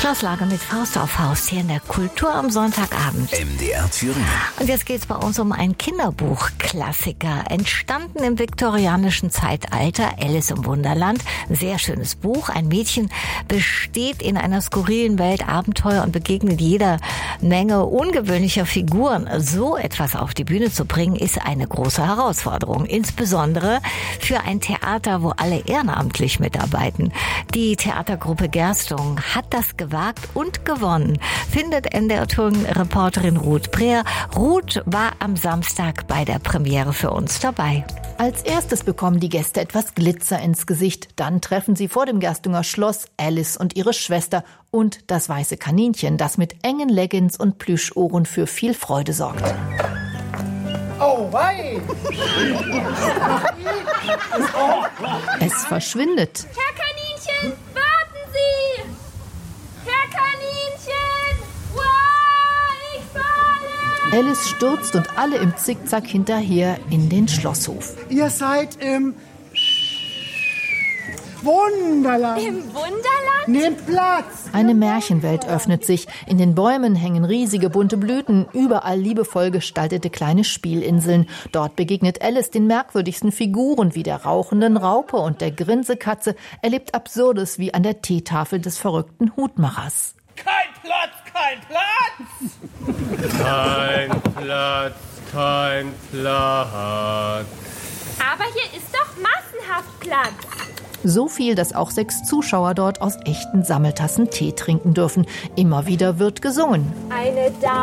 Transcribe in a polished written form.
Klaus Lage mit Faust auf Faust hier in der Kultur am Sonntagabend. MDR Thüringen. Und jetzt geht's bei uns um einen Kinderbuch-Klassiker. Entstanden im viktorianischen Zeitalter, Alice im Wunderland. Ein sehr schönes Buch. Ein Mädchen besteht in einer skurrilen Welt Abenteuer und begegnet jeder Menge ungewöhnlicher Figuren. So etwas auf die Bühne zu bringen, ist eine große Herausforderung. Insbesondere für ein Theater, wo alle ehrenamtlich mitarbeiten. Die Theatergruppe Gerstung hat das gewagt und gewonnen, findet NDR Thüringen-Reporterin Ruth Breer. Ruth war am Samstag bei der Premiere für uns dabei. Als erstes bekommen die Gäste etwas Glitzer ins Gesicht. Dann treffen sie vor dem Gerstunger Schloss Alice und ihre Schwester und das weiße Kaninchen, das mit engen Leggings und Plüschohren für viel Freude sorgt. Oh, wei! Es verschwindet. Herr Kaninchen, warten Sie! Herr Kaninchen! Wow, ich falle! Alice stürzt und alle im Zickzack hinterher in den Schlosshof. Ihr seid im Wunderland. Im Wunderland? Nehmt Platz. Eine Märchenwelt öffnet sich. In den Bäumen hängen riesige bunte Blüten, überall liebevoll gestaltete kleine Spielinseln. Dort begegnet Alice den merkwürdigsten Figuren wie der rauchenden Raupe und der Grinsekatze, erlebt Absurdes wie an der Teetafel des verrückten Hutmachers. Kein Platz, kein Platz! Kein Platz, kein Platz. Aber hier ist doch massenhaft Platz. So viel, dass auch 6 Zuschauer dort aus echten Sammeltassen Tee trinken dürfen. Immer wieder wird gesungen. Eine Dame